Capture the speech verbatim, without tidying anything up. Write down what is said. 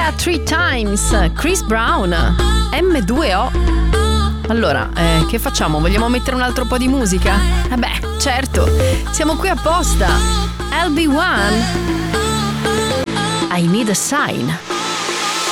Three Times, Chris Brown, M due O. Allora, eh, che facciamo? Vogliamo mettere un altro po' di musica? Eh beh, certo, siamo qui apposta. L B one, I Need a Sign.